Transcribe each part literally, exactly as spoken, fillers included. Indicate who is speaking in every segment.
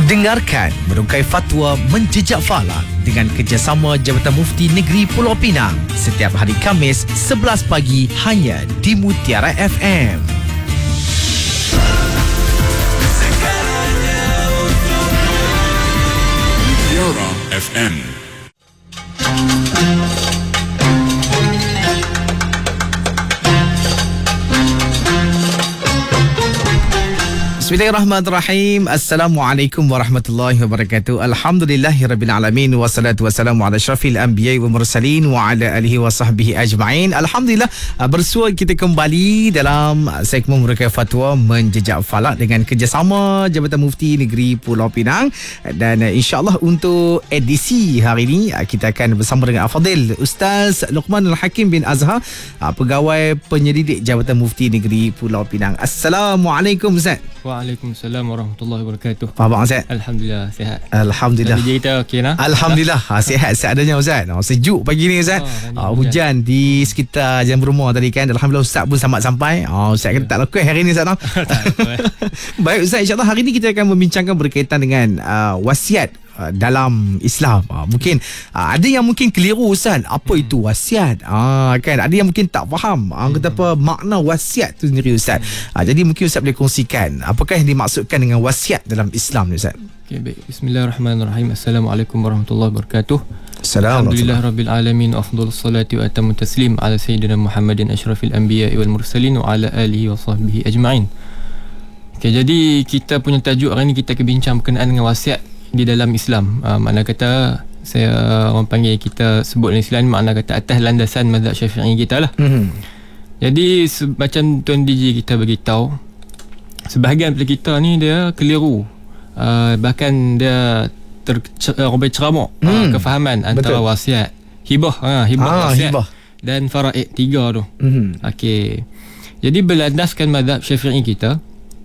Speaker 1: Dengarkan Merungkai Fatwa Menjejak Falak dengan kerjasama Jabatan Mufti Negeri Pulau Pinang setiap hari Khamis sebelas pagi hanya di Mutiara F M.
Speaker 2: Mutiara F M.
Speaker 1: Bismillahirrahmanirrahim. Assalamualaikum warahmatullahi wabarakatuh. Alhamdulillahirabbil alamin wassalatu wassalamu ala asyrafil anbiya'i wal mursalin wa ala alihi wa sahbihi ajma'in. Alhamdulillah, bersua kita kembali dalam segmen Merungkai Fatwa Menjejak Falak dengan kerjasama Jabatan Mufti Negeri Pulau Pinang. Dan insya-Allah untuk edisi hari ini kita akan bersama dengan Al-Fadil Ustaz Luqmanul Hakim bin Azhar, Pegawai Penyelidik Jabatan Mufti Negeri Pulau Pinang. Assalamualaikum Ustaz.
Speaker 3: Waalaikumsalam warahmatullahi wabarakatuh.
Speaker 1: Apa khabar Ustaz?
Speaker 3: Alhamdulillah sihat.
Speaker 1: Alhamdulillah.
Speaker 3: Tadi kita okey nah?
Speaker 1: Alhamdulillah. Ha, sihat seadanya Ustaz. Oh, sejuk pagi ni Ustaz. Oh, hujan. hujan di sekitar jam rumah tadi kan. Alhamdulillah Ustaz pun selamat sampai. Oh, Ustaz kata tak lekuk hari ni Ustaz. No? Baik Ustaz, insya-Allah hari ni kita akan membincangkan berkaitan dengan uh, wasiat dalam Islam. Ha, mungkin ha, ada yang mungkin keliru Ustaz, apa hmm. itu wasiat? Ha, kan ada yang mungkin tak faham ha, kata apa makna wasiat tu sendiri Ustaz. Ha, jadi mungkin Ustaz boleh kongsikan apakah yang dimaksudkan dengan wasiat dalam Islam ni Ustaz?
Speaker 3: Okey, baik. Bismillahirrahmanirrahim. Assalamualaikum warahmatullahi wabarakatuh.
Speaker 1: Assalamualaikum.
Speaker 3: Alhamdulillahirabbil alamin, afdhalus salati wa atammu taslim ala sayyidina Muhammadin asyrafil anbiya'i wal mursalin wa ala alihi wa sahbihi ajma'in. Okey, jadi kita punya tajuk hari ni kita akan bincang berkenaan dengan wasiat di dalam Islam. Uh, makna kata saya uh, orang panggil kita sebut dalam Islam makna kata atas landasan mazhab Syafi'i kita lah. Mm-hmm. Jadi se- macam Tuan D J kita beritahu, sebahagian daripada kita ni dia keliru. Uh, bahkan dia terobek ceramuk mm. uh, kefahaman antara Betul. wasiat, hibah, ha, hibah ah, wasiat hibah. dan faraid tiga tu. Mm-hmm. Okey. Jadi berlandaskan mazhab Syafi'i kita,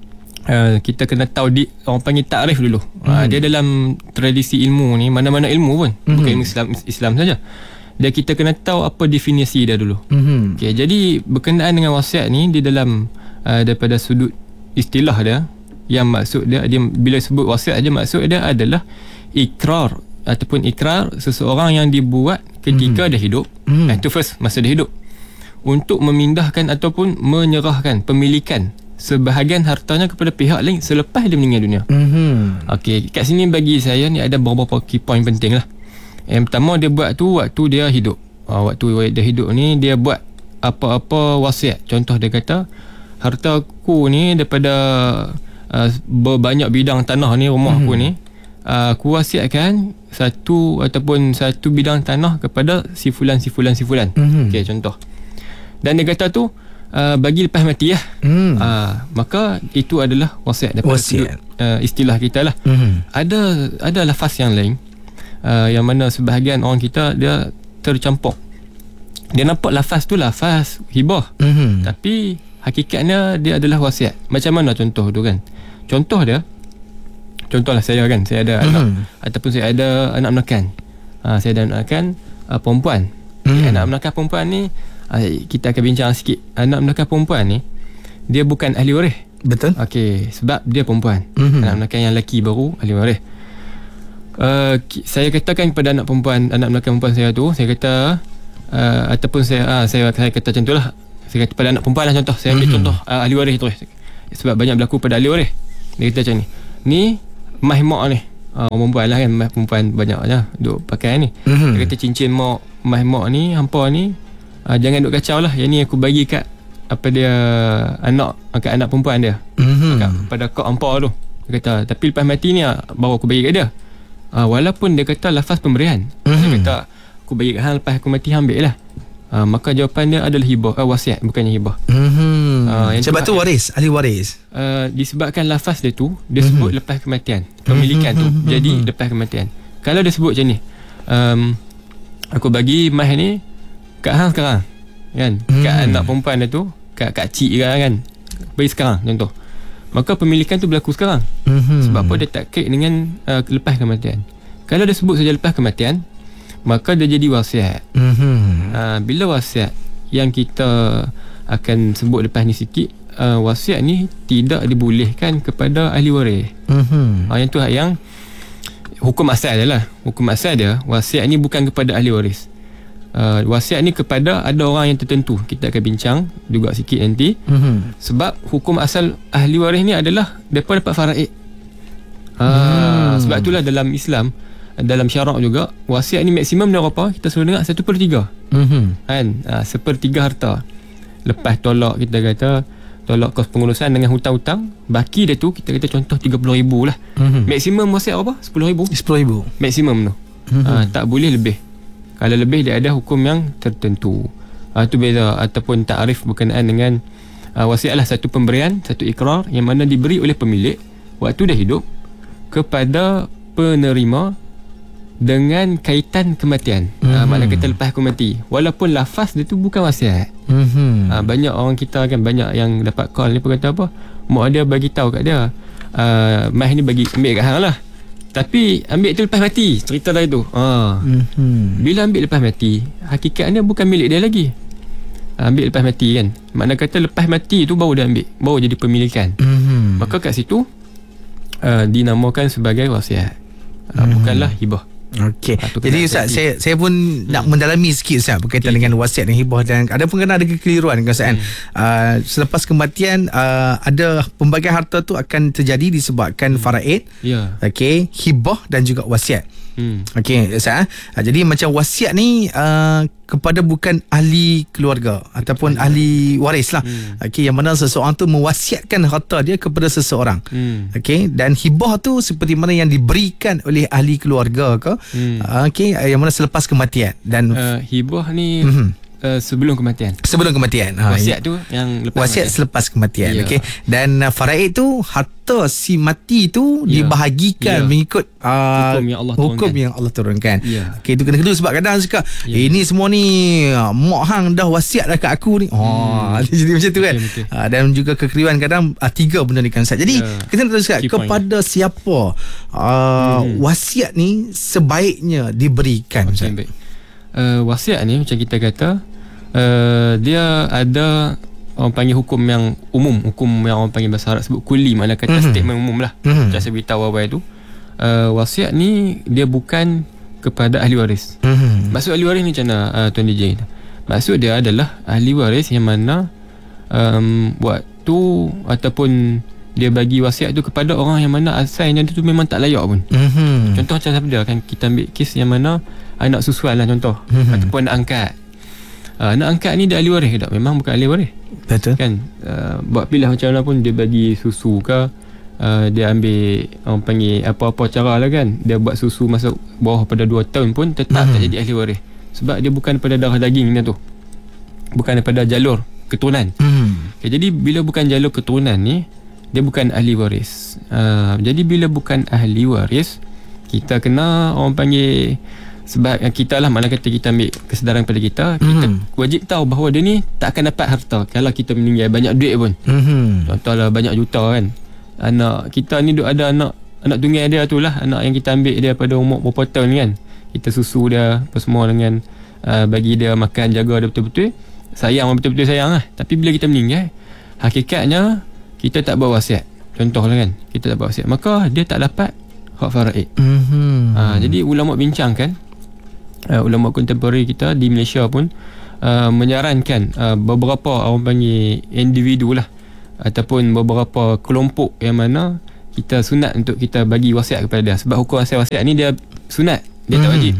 Speaker 3: Uh, kita kena tahu di orang panggil takrif dulu. Mm. Uh, dia dalam tradisi ilmu ni, mana-mana ilmu pun, mm-hmm. bukan ilmu Islam Islam saja. Dia kita kena tahu apa definisi dia dulu. Mm-hmm. Okey, jadi berkenaan dengan wasiat ni di dalam uh, daripada sudut istilah dia, yang maksud dia, dia bila sebut wasiat aja maksud dia adalah ikrar ataupun ikrar seseorang yang dibuat ketika mm-hmm. dia hidup. Mm. Itu first masa dia hidup, untuk memindahkan ataupun menyerahkan pemilikan sebahagian hartanya kepada pihak lain selepas dia meninggal dunia. Mm-hmm. Okey, kat sini bagi saya ni ada beberapa key point penting lah. Yang pertama, dia buat tu waktu dia hidup. Uh, waktu dia hidup ni dia buat apa-apa wasiat. Contoh dia kata, hartaku ni daripada uh, berbanyak bidang tanah ni, rumah mm-hmm. aku ni, uh, aku wasiatkan satu ataupun satu bidang tanah kepada si fulan si fulan si fulan. Mm-hmm. Okey, contoh. Dan dia kata tu Uh, bagi lepas mati lah. hmm. uh, Maka itu adalah wasiat daripada wasiat. Sudut, uh, istilah kita lah. hmm. Ada ada lafaz yang lain uh, yang mana sebahagian orang kita dia tercampur. Dia nampak lafaz tu lafaz hibah, hmm. tapi hakikatnya dia adalah wasiat. Macam mana contoh tu kan? Contoh dia, contohlah saya kan, saya ada hmm. anak ataupun saya ada anak menakan. uh, Saya ada anak menakan uh, perempuan. hmm. Anak menakan perempuan ni, kita akan bincang sikit. Anak menakan perempuan ni dia bukan ahli waris. Betul. Okey, sebab dia perempuan. Mm-hmm. Anak menakan yang lelaki baru ahli waris. Uh, saya katakan kepada anak perempuan, anak menakan perempuan saya tu, saya kata uh, ataupun saya uh, saya saya kata macam itulah. Saya kata pada anak perempuan lah, contoh. Saya ambil mm-hmm. contoh uh, ahli waris terus. Sebab banyak berlaku pada ahli waris. Dia kata macam ni. Ni mah mak ni. Uh, orang perempuan lah kan, mah perempuan banyak je duk pakai ni. Mm-hmm. Dia kata cincin mak, mah mak ni, hampa ni, Uh, jangan duk kacau lah. Yang ni aku bagi kat apa dia anak kat anak perempuan dia. Mm-hmm. Kat, pada kak ampar tu. Dia kata tapi lepas mati ni baru aku bagi kat dia. Uh, walaupun dia kata lafaz pemberian. Mm-hmm. Dia kata aku bagi kat hang lepas aku mati ambil lah. Uh, maka jawapan dia adalah hibah, uh, wasiat bukannya hibah. Mm-hmm. Uh, sebab tu waris, ahli waris. Uh, disebabkan lafaz dia tu dia mm-hmm. sebut lepas kematian. Pemilikan mm-hmm. tu jadi lepas kematian. Kalau dia sebut macam ni, um, aku bagi mah ni kat hang sekarang kan, hmm. kat anak perempuan dia tu, kat kat cik kan, kan bagi sekarang contoh, maka pemilikan tu berlaku sekarang. hmm. Sebab apa? Dia tak kait dengan uh, lepas kematian. Kalau dia sebut saja lepas kematian, maka dia jadi wasiat. hmm. uh, Bila wasiat yang kita akan sebut lepas ni sikit uh, wasiat ni tidak dibolehkan kepada ahli waris.
Speaker 1: Mhm.
Speaker 3: Ha, yang tu yang hukum asal dia lah. Hukum asal dia, wasiat ni bukan kepada ahli waris. Uh, wasiat ni kepada ada orang yang tertentu. Kita akan bincang juga sikit nanti.
Speaker 1: Mhm.
Speaker 3: Sebab hukum asal ahli waris ni adalah mereka dapat faraid. Ha,
Speaker 1: Hmm.
Speaker 3: sebab itulah dalam Islam, dalam syarak juga, wasiat ni maksimum dia berapa? Kita selalu dengar satu per tiga.
Speaker 1: Mhm.
Speaker 3: Kan? Ha, sepertiga harta. Lepas tolak, kita kata tolak kos pengurusan dengan hutang-hutang, baki dia tu kita kata contoh tiga puluh ribu lah.
Speaker 1: Mhm.
Speaker 3: Maksimum wasiat apa? sepuluh ribu.
Speaker 1: sepuluh ribu.
Speaker 3: Maksimum tu.
Speaker 1: Mhm.
Speaker 3: Ha, tak boleh lebih. Kalau lebih dia ada hukum yang tertentu. Ha, tu beza. Ataupun takrif berkenaan dengan uh, wasiat lah satu pemberian, satu ikrar yang mana diberi oleh pemilik waktu dia hidup kepada penerima dengan kaitan kematian.
Speaker 1: Mhm.
Speaker 3: Ha, maknanya kata lepas aku mati. Walaupun lafaz dia tu bukan wasiat.
Speaker 1: Mhm.
Speaker 3: Ha, banyak orang kita kan, banyak yang dapat call ni pun kata apa, mak dia bagi tahu kat dia, uh, mas ni bagi ambil kat hang lah, tapi ambil tu lepas mati. Cerita dah itu. Ha.
Speaker 1: Mhm.
Speaker 3: Bila ambil lepas mati, hakikatnya bukan milik dia lagi. Ha, ambil lepas mati kan. Makna kata lepas mati tu baru dia ambil, baru jadi pemilikan.
Speaker 1: Mhm.
Speaker 3: Maka kat situ uh, dinamakan sebagai wasiat. Uh,
Speaker 1: Mhm.
Speaker 3: bukanlah hibah.
Speaker 1: Okey.
Speaker 3: Ha, tu
Speaker 1: Jadi
Speaker 3: kena
Speaker 1: Ustaz,
Speaker 3: hati-hati.
Speaker 1: saya saya pun hmm. nak mendalami sikit Ustaz berkaitan
Speaker 3: Okay.
Speaker 1: dengan wasiat dan hibah, dan ada pun kena ada kekeliruan kan Ustaz. Hmm. Uh, selepas kematian uh, ada pembagian harta tu akan terjadi disebabkan faraid,
Speaker 3: Ya.
Speaker 1: okey, hibah dan juga wasiat.
Speaker 3: Hmm.
Speaker 1: Okey Ustaz. Uh, jadi macam wasiat ni uh, kepada bukan ahli keluarga ataupun ahli waris lah.
Speaker 3: Hmm.
Speaker 1: Okey, yang mana seseorang tu mewasiatkan harta dia kepada seseorang.
Speaker 3: Hmm.
Speaker 1: Okey, dan hibah tu seperti mana yang diberikan oleh ahli keluarga ke,
Speaker 3: Hmm.
Speaker 1: uh, okey, yang mana selepas kematian dan
Speaker 3: Uh, hibah ni
Speaker 1: Mhm.
Speaker 3: uh, sebelum kematian.
Speaker 1: sebelum kematian. Ha,
Speaker 3: Wasiat tu yang lepas
Speaker 1: wasiat
Speaker 3: kematian.
Speaker 1: selepas kematian.
Speaker 3: Ya.
Speaker 1: Okey, dan uh, faraid tu harta si mati tu
Speaker 3: Ya.
Speaker 1: dibahagikan
Speaker 3: Ya.
Speaker 1: mengikut uh,
Speaker 3: Hukum yang Allah
Speaker 1: hukum
Speaker 3: turunkan.
Speaker 1: yang Allah turunkan.
Speaker 3: Ya.
Speaker 1: Okey, itu kena kedua sebab kadang cakap
Speaker 3: Ya.
Speaker 1: eh, ini semua ni uh, mak hang dah wasiat dah kat aku ni. Oh,
Speaker 3: Hmm.
Speaker 1: jadi macam tu kan.
Speaker 3: Betul, betul.
Speaker 1: Uh, dan juga kekeliruan kadang uh, tiga benda ni kan Ustaz. Jadi
Speaker 3: Ya.
Speaker 1: kita nak tahu Ustaz,
Speaker 3: Key point.
Speaker 1: kepada siapa uh,
Speaker 3: Hmm.
Speaker 1: wasiat ni sebaiknya diberikan Ustaz?
Speaker 3: Baik. Uh, wasiat ni macam kita kata, uh, dia ada orang panggil hukum yang umum, hukum yang orang panggil bahasa Arab sebut kuli, makna kata
Speaker 1: Mhm.
Speaker 3: statement umum lah.
Speaker 1: Mhm.
Speaker 3: Macam saya beritahu awal tu, uh, wasiat ni dia bukan kepada ahli waris.
Speaker 1: Mhm.
Speaker 3: Maksud ahli waris ni macam mana, uh, Tuan D J? Maksud dia adalah ahli waris yang mana um, waktu ataupun dia bagi wasiat tu kepada orang yang mana asalnya dia tu memang tak layak pun.
Speaker 1: Mhm.
Speaker 3: Contoh macam sabda kan, kita ambil kes yang mana anak susuan lah contoh,
Speaker 1: Mhm.
Speaker 3: ataupun anak angkat. Uh, anak angkat ni dia ahli waris ke tak? Memang bukan ahli waris
Speaker 1: Betul.
Speaker 3: kan. Uh, buat pilih macam mana pun, dia bagi susu ke, uh, dia ambil orang panggil apa-apa cara lah kan, dia buat susu masuk bawah pada dua tahun pun tetap
Speaker 1: Mhm.
Speaker 3: tak jadi ahli waris. Sebab dia bukan daripada darah daging dia tu, bukan daripada jalur keturunan.
Speaker 1: Mhm.
Speaker 3: Okay, jadi bila bukan jalur keturunan ni, dia bukan ahli waris. Uh, jadi bila bukan ahli waris, kita kena orang panggil, sebab kita lah, mana kata kita ambil kesedaran pada kita, kita
Speaker 1: Mhm.
Speaker 3: wajib tahu bahawa dia ni tak akan dapat harta kalau kita meninggal banyak duit pun.
Speaker 1: Mhm.
Speaker 3: Contohlah banyak juta kan. Anak kita ni duk ada anak anak tunggal dia tu lah, anak yang kita ambil dia pada umur berapa tahun ni kan. Kita susu dia apa semua dengan uh, bagi dia makan, jaga dia betul-betul, sayang, betul-betul sayang lah. Tapi bila kita meninggal, hakikatnya kita tak buat wasiat. Contohlah kan, kita tak buat wasiat, maka dia tak dapat hak faraid.
Speaker 1: Mhm.
Speaker 3: Ha, jadi ulama bincangkan, uh, ulama kontemporari kita di Malaysia pun uh, menyarankan uh, beberapa orang panggil individu lah, ataupun beberapa kelompok yang mana kita sunat untuk kita bagi wasiat kepada dia. Sebab hukum asal wasiat ni dia sunat, dia tak
Speaker 1: Mhm.
Speaker 3: wajib.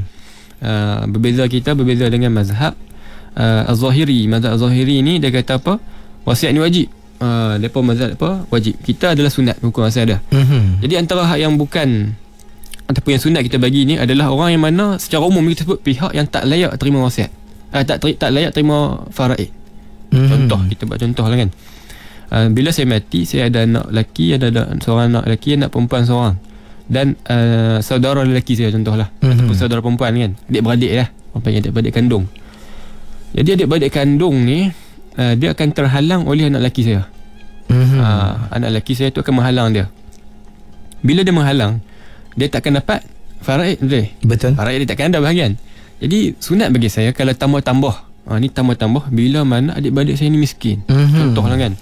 Speaker 3: Uh, berbeza kita berbeza dengan mazhab uh, Az-Zahiri. Mazhab Az-Zahiri ni dia kata apa? Wasiat ni wajib. Uh, depa mazhab apa? Wajib. Kita adalah sunat hukum asal dia.
Speaker 1: Mhm.
Speaker 3: Jadi antara hak yang bukan ataupun yang sunat kita bagi ni adalah orang yang mana secara umum kita sebut pihak yang tak layak terima wasiat. Uh, tak teri, tak layak terima faraid.
Speaker 1: Mhm.
Speaker 3: Contoh, kita buat contoh lah kan. Uh, bila saya mati, saya ada anak lelaki, ada, ada seorang anak lelaki, anak perempuan seorang, dan uh, saudara lelaki saya contohlah,
Speaker 1: Mhm.
Speaker 3: ataupun saudara perempuan kan, adik-beradik lah, orang panggil adik-beradik kandung. Jadi adik-beradik kandung ni uh, dia akan terhalang oleh anak lelaki saya.
Speaker 1: Mhm.
Speaker 3: uh, Anak lelaki saya tu akan menghalang dia. Bila dia menghalang, dia takkan dapat faraid, betul?
Speaker 1: Betul.
Speaker 3: Faraid dia takkan ada bahagian. Jadi sunat bagi saya kalau tambah-tambah, ha, ni tambah-tambah bila mana adik-beradik saya ni miskin.
Speaker 1: Mhm.
Speaker 3: Contohlah kan,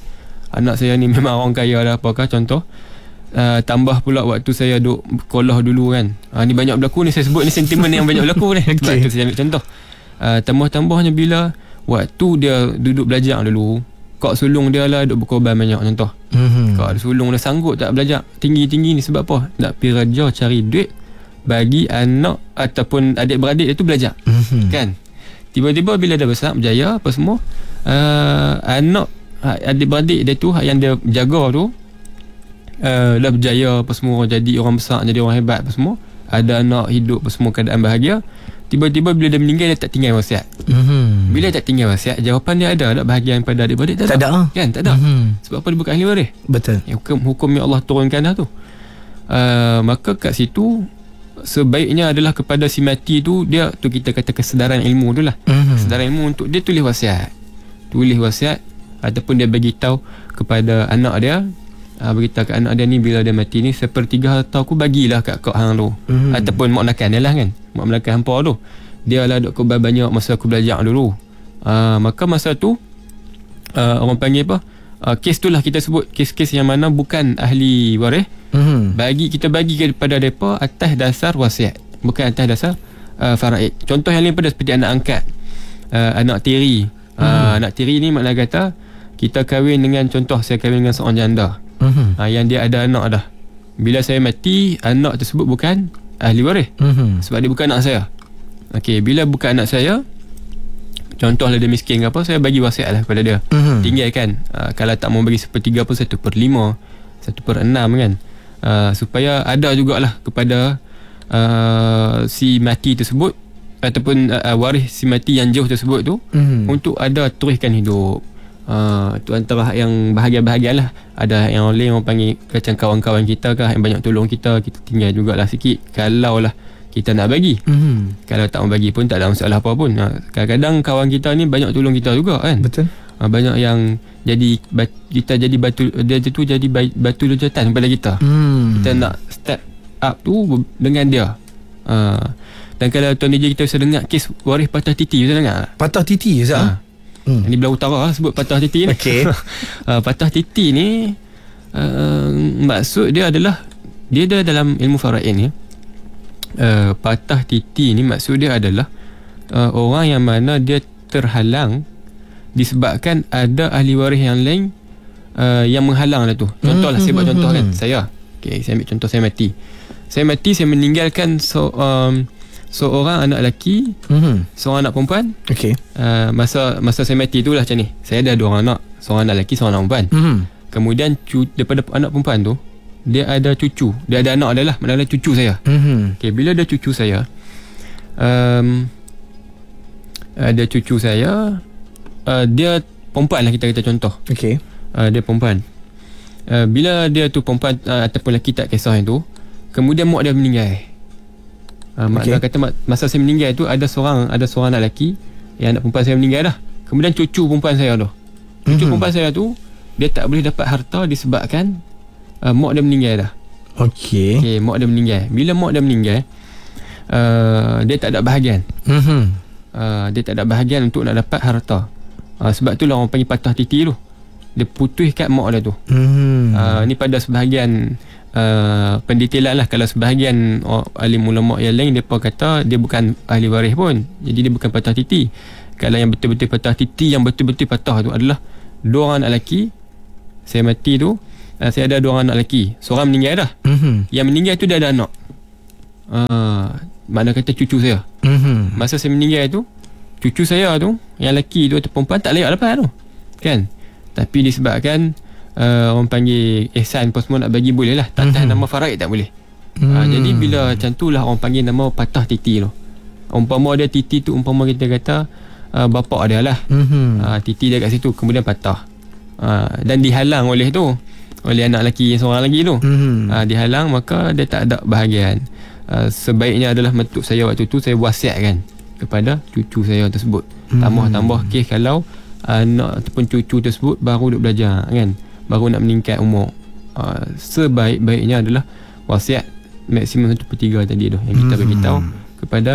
Speaker 3: anak saya ni memang orang kaya dah apakah contoh. Uh, tambah pula waktu saya duk sekolah dulu kan. Uh, ni banyak berlaku ni, saya sebut ni sentimen yang banyak berlaku ni. Sebab
Speaker 1: okay.
Speaker 3: tu saya ambil contoh. Uh, tambah-tambahnya bila waktu dia duduk belajar dulu, kak sulung dia lah duk berkorban banyak contoh. Mm-hmm. Kak sulung dia sanggup tak belajar tinggi-tinggi ni sebab apa? Nak pergi kerja cari duit bagi anak ataupun adik-beradik dia tu belajar. Mm-hmm. Kan? Tiba-tiba bila dah besar berjaya apa semua, uh, anak adik-beradik dia tu yang dia jaga tu Uh, dah berjaya apa semua, jadi orang besar, jadi orang hebat apa semua, ada anak hidup apa semua, keadaan bahagia. Tiba-tiba bila dia meninggal, dia tak tinggal wasiat. Mm-hmm. Bila tak tinggal wasiat, jawapan dia ada tak bahagian pada adik-beradik? Tak, tak ada. ada kan? Tak ada. Mm-hmm. Sebab apa? Dia bukan ahli waris. Betul. Ya, hukum, hukum yang Allah turunkan dah tu. Uh, maka kat situ sebaiknya adalah kepada si mati tu, dia tu kita kata kesedaran ilmu tu lah. Mm-hmm. Kesedaran ilmu untuk dia tulis wasiat. Tulis wasiat ataupun dia bagi tahu kepada anak dia, Uh, beritahu kat anak dia ni, bila dia mati ni sepertiga harta aku bagilah kat kau hang tu. Mm-hmm. Ataupun mak nakan dia lah kan, mak nakan hampa tu, dia lah duk korban banyak masa aku belajar dulu. Uh, maka masa tu uh, orang panggil apa, uh, kes tu lah kita sebut kes-kes yang mana bukan ahli waris. Mm-hmm. Bagi kita bagi kepada mereka atas dasar wasiat, bukan atas dasar uh, faraid. Contoh yang lain pada seperti anak angkat, uh, anak tiri. uh, mm-hmm. Anak tiri ni makna kata kita kahwin dengan, contoh saya kahwin dengan seorang janda. Mm-hmm. Ha, yang dia ada anak dah. Bila saya mati, anak tersebut bukan ahli waris. Mm-hmm. Sebab dia bukan anak saya. Okey, bila bukan anak saya, contohlah dia miskin ke apa, saya bagi wasiat lah kepada dia. Mm-hmm. Tinggalkan, uh, kalau tak mau bagi sepertiga pun satu per lima, satu per enam kan, uh, supaya ada jugalah kepada uh, si mati tersebut ataupun uh, waris si mati yang jauh tersebut tu, mm-hmm. untuk ada teruskan hidup. Uh, tu antara yang bahagian-bahagian lah. Ada yang lain orang panggil macam kawan-kawan kita kah yang banyak tolong kita, kita tinggal jugalah sikit kalau lah kita nak bagi. Mm-hmm. Kalau tak mau bagi pun tak ada masalah apa pun. uh, Kadang-kadang kawan kita ni banyak tolong kita juga kan. Betul. uh, Banyak yang jadi bat, kita jadi batu, dia tu jadi batu lojatan kepada kita. mm. Kita nak step up tu dengan dia. uh, Dan kalau tuan D J kita bisa dengar kes waris patah titi, bisa dengar? Patah titi je sah? uh. Hmm. Ini belah utara lah, sebut patah titi ni. Okay. uh, patah titi ni uh, maksud dia adalah, dia dah dalam ilmu faraid ni, uh, patah titi ni maksud dia adalah uh, orang yang mana dia terhalang disebabkan ada ahli waris yang lain uh, yang menghalang dia tu. Contohlah, hmm, saya buat contoh hmm, kan, hmm. saya okay, saya ambil contoh, saya mati Saya mati, saya meninggalkan so, um, seorang anak lelaki, mm-hmm. seorang anak perempuan. Okey. Uh, masa masa saya mati itulah macam ni. Saya ada dua orang anak, seorang anak lelaki, seorang anak perempuan. Mm-hmm. Kemudian cu- daripada anak perempuan tu, dia ada cucu. Dia ada anak dia lah, maknanya cucu saya. Mm-hmm. Okey, bila ada cucu saya, um, ada cucu saya, uh, dia perempuan lah, kita kata contoh. Okey. Uh, dia perempuan. Uh, bila dia tu perempuan uh, ataupun lelaki tak kisah yang tu, kemudian mak dia meninggal. Uh, okay. Makna kata masa saya meninggal tu ada seorang ada seorang anak lelaki, yang anak perempuan saya meninggal dah. Kemudian cucu perempuan saya tu. Cucu mm-hmm. perempuan saya tu dia tak boleh dapat harta disebabkan uh, mak dia meninggal dah. Okey. Okey, mak dia meninggal. Bila mak dia meninggal, uh, dia tak ada bahagian. Mhm. Uh, dia tak ada bahagian untuk nak dapat harta. Uh, sebab itulah orang panggil patah titi tu. Dia putus kat mak dia tu. Mhm. Uh, ni pada sebahagian Uh, pendetailan lah. Kalau sebahagian oh, alim ulama yang lain, mereka kata dia bukan ahli waris pun, jadi dia bukan patah titi. Kalau yang betul-betul patah titi, yang betul-betul patah tu adalah dua orang anak lelaki. Saya mati tu, uh, saya ada dua orang anak lelaki, seorang meninggal dah. Mm-hmm. Yang meninggal tu dia ada anak, uh, makna kata cucu saya. Mm-hmm. Masa saya meninggal tu, cucu saya tu, yang lelaki tu atau perempuan, tak layak dapat tu kan. Tapi disebabkan Uh, orang panggil ihsan pun semua nak bagi boleh lah, tak tahan mm-hmm. nama faraid tak boleh. mm. uh, Jadi bila macam tu lah orang panggil nama patah titi tu. Umpama dia titi tu, umpama kita kata uh, bapak dia lah, mm-hmm. uh, titi dia kat situ, kemudian patah, uh, dan dihalang oleh tu, oleh anak lelaki seorang lagi tu. mm-hmm. uh, Dihalang, maka dia tak ada bahagian. uh, Sebaiknya adalah mentuk saya waktu tu, saya wasiatkan kepada cucu saya tersebut. mm. Tambah-tambah kes kalau anak ataupun cucu tersebut baru duk belajar kan, baru nak meningkat umur, uh, sebaik-baiknya adalah wasiat maksimum satu per tiga tadi tu yang kita hmm. bagi tahu kepada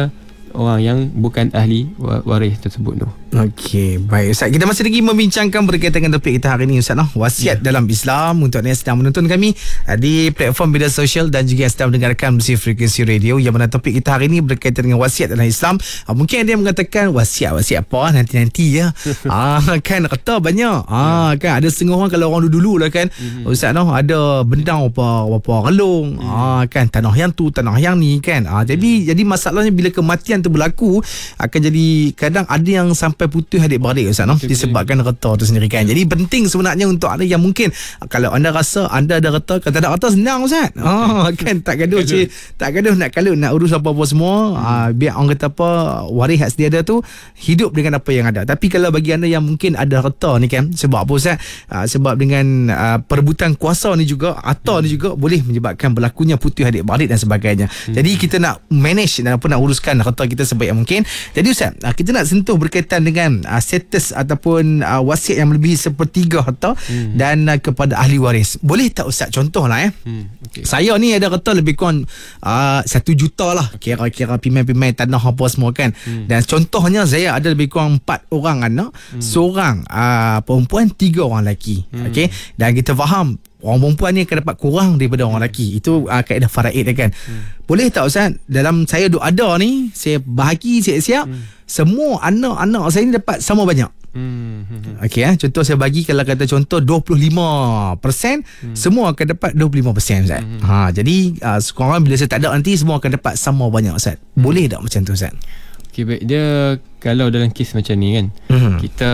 Speaker 3: orang yang bukan ahli waris tersebut tu.
Speaker 1: Okey, baik Ustaz. Kita masih lagi membincangkan berkaitan dengan topik kita hari ini Ustaz, noh. Wasiat yeah. dalam Islam. Untuk anda yang sedang menonton kami di platform media sosial dan juga yang sedang mendengarkan melalui frekuensi radio, yang mana topik kita hari ini berkaitan dengan wasiat dalam Islam. Mungkin ada yang mengatakan wasiat wasiat apa nanti-nanti ya. ah kan kata banyak. Ah kan ada setengah orang, kalau orang dulu lah kan mm-hmm. Ustaz, noh, ada benda apa apa relung. Mm-hmm. Ah kan tanah yang tu, tanah yang ni kan. Ah jadi mm-hmm. jadi masalahnya bila kematian tu berlaku, akan jadi kadang ada yang sampai putus adik-beradik Ustaz, noh, disebabkan reta tu sendiri kan. Jadi penting sebenarnya untuk anda yang mungkin kalau anda rasa anda ada reta, kalau tak ada reta senang Ustaz. Ah kan tak gaduh cik, tak gaduh nak kalut nak urus apa-apa semua. Hmm. Ah, biar orang kata apa, waris hak sedia ada tu hidup dengan apa yang ada. Tapi kalau bagi anda yang mungkin ada reta ni kan, sebab apa Ustaz? Ah, sebab dengan ah, perebutan kuasa ni juga, harta hmm. ni juga boleh menyebabkan berlakunya putus adik-beradik dan sebagainya. Hmm. Jadi kita nak manage dan apa nak uruskan harta kita sebaik yang mungkin. Jadi Ustaz, ah, kita nak sentuh berkaitan dengan dengan uh, status ataupun uh, wasiat yang melebihi sepertiga harta hmm. dan uh, kepada ahli waris. Boleh tak Ustaz contohlah eh? Hmm. Okay. Saya ni ada harta lebih kurang uh, satu juta lah. Kira-kira pimai-pimai tanah apa semua kan. Hmm. Dan contohnya saya ada lebih kurang empat orang anak, hmm. seorang uh, perempuan, tiga orang lelaki. Hmm. Okey. Dan kita faham orang perempuan ni akan dapat kurang daripada orang lelaki. Itu uh, kaedah faraid kan. Hmm. Boleh tak Ustaz, dalam saya duk ada ni, saya bahagi siap-siap, hmm. semua anak-anak saya ni dapat sama banyak. Hmm. Okey eh, contoh saya bagi, kalau kata contoh dua puluh lima peratus, hmm. semua akan dapat dua puluh lima peratus Ustaz. Hmm. Ha, jadi uh, sekurang bila saya tak ada nanti, semua akan dapat sama banyak Ustaz. Hmm. Boleh tak macam tu Ustaz?
Speaker 3: Okey, baik. Dia kalau dalam kes macam ni kan, hmm. kita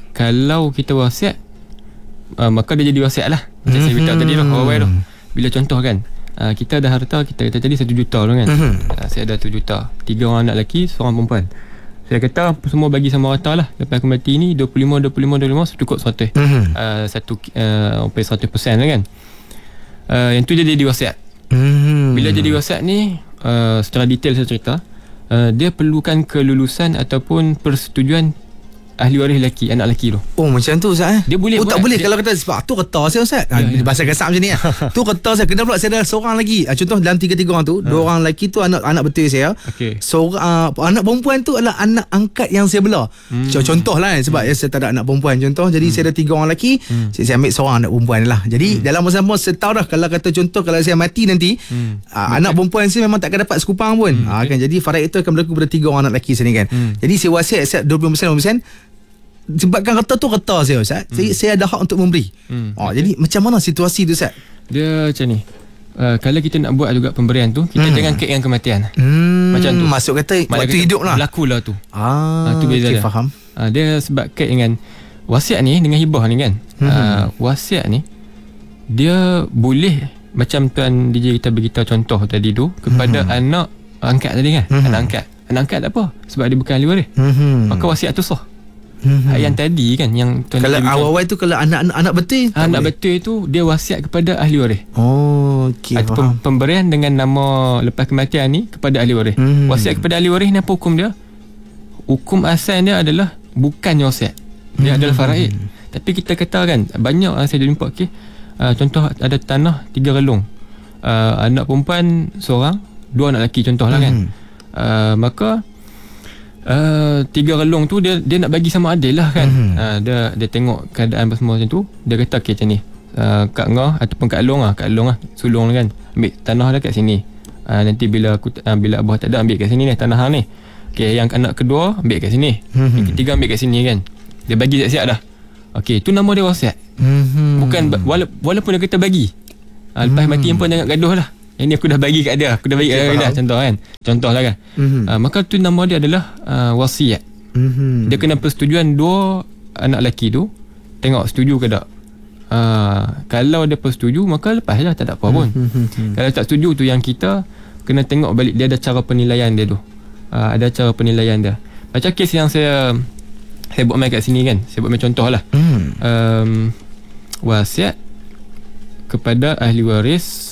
Speaker 3: kalau kita wasiat, uh, maka dia jadi wasiat lah. Macam hmm. saya beritahu tadi lah, awal tu. Bila contoh kan, uh, kita ada harta, kita kata tadi satu juta tu kan. Hmm. Uh, saya ada satu juta. Tiga orang anak lelaki, seorang perempuan. Saya kata semua bagi sama rata lah. Lepas aku mati ni dua puluh lima, dua puluh lima, dua puluh lima cukup seratus. Mm-hmm. Uh, satu uh, sampai seratus peratus lah kan. Uh, yang tu dia jadi wasiat. Mm-hmm. Bila jadi wasiat ni, uh, secara detail saya cerita, uh, dia perlukan kelulusan ataupun persetujuan ahli waris lelaki, anak lelaki tu.
Speaker 1: Oh macam tu Ustaz eh?
Speaker 3: Dia boleh
Speaker 1: oh,
Speaker 3: buat.
Speaker 1: tak boleh
Speaker 3: dia,
Speaker 1: kalau kata sebab tu reta saya Ustaz. Ya, ya. Bahasa kasar macam ni. Tu reta saya. Kena pula saya ada seorang lagi. Contoh dalam tiga-tiga orang tu, ha. dua orang lelaki tu anak anak betul saya. Okay. Seorang uh, anak perempuan tu adalah anak angkat yang saya bela. Hmm. Contoh lah sebab hmm. ya, saya tak ada anak perempuan contoh. Jadi hmm. saya ada tiga orang lelaki, hmm. saya, saya ambil seorang anak perempuan lah. Jadi hmm. dalam masa-masa saya tahu dah kalau kata contoh kalau saya mati nanti, hmm. uh, anak perempuan saya memang tak akan dapat sekupang pun. Hmm. Uh, kan jadi faraid itu akan berlaku pada tiga orang anak lelaki sini kan. Hmm. Jadi saya wasiat set dua puluh peratus dua puluh peratus sebabkan reta tu reta saya Ustaz. Hmm. Saya, saya ada hak untuk memberi. Hmm. Oh, okay. Jadi macam mana situasi tu Ustaz?
Speaker 3: Dia macam ni. Uh, kalau kita nak buat juga pemberian tu, kita hmm. jangan kek yang kematian. Hmm. Macam tu.
Speaker 1: Masuk kata
Speaker 3: Malah
Speaker 1: waktu hidup lah.
Speaker 3: Berlaku lah tu.
Speaker 1: Ah,
Speaker 3: uh, tu beza
Speaker 1: okay,
Speaker 3: dia.
Speaker 1: Faham.
Speaker 3: Uh, dia sebab kek dengan wasiat ni dengan hibah ni kan. Hmm. Uh, wasiat ni dia boleh macam tuan D J kita beritahu contoh tadi tu kepada hmm. anak angkat tadi kan. Hmm. Anak angkat. Anak angkat tak apa sebab dia bukan ahli waris. Hmm. Maka wasiat tu sah. Hmm. Yang tadi kan yang tuan
Speaker 1: kalau awal-awal tu kalau anak-anak anak betul
Speaker 3: anak betul tu dia wasiat kepada ahli waris.
Speaker 1: Oh okey.
Speaker 3: Ataupun pemberian dengan nama lepas kematian ni kepada ahli waris. Hmm. Wasiat kepada ahli waris ni apa hukum dia? Hukum asal dia adalah bukannya wasiat. Dia hmm. adalah faraid. Tapi kita kata kan banyak saya jumpa okey. Uh, contoh ada tanah tiga relung. Uh, anak perempuan seorang, dua anak lelaki contohlah hmm. kan. Uh, maka Uh, tiga relung tu dia dia nak bagi sama adil lah kan. Mm-hmm. Uh, dia dia tengok keadaan semua macam tu, dia kata okey macam ni. Uh, Kak Ngah ataupun Kak Long lah, Kak Long lah, sulung kan. Ambil tanah dah kat sini. Uh, nanti bila aku uh, bila abah tak ada ambil kat sini ni tanah hang ni. Okey, yang anak kedua ambil kat sini. Mm-hmm. Yang ketiga ambil kat sini kan. Dia bagi siap-siap dah. Okey, tu nama dia wasiat. Mm-hmm. Bukan wala, walaupun dia kata bagi. Uh, lepas mm-hmm. mati pun jangan gaduh lah. Yang ni aku dah bagi kat dia. Aku dah bagi kat dia dah, contoh kan. Contoh lah kan. Mm-hmm. Uh, maka tu nama dia adalah uh, wasiat. Mm-hmm. Dia kena persetujuan dua anak lelaki tu. Tengok setuju ke tak. Uh, kalau dia persetuju, maka lepas lah, tak ada apa pun. Mm-hmm. Kalau tak setuju tu yang kita kena tengok balik. Dia ada cara penilaian dia tu. Uh, ada cara penilaian dia. Macam kes yang saya Saya buat main kat sini kan. Saya buat main contoh lah. Mm. um, Wasiat kepada ahli waris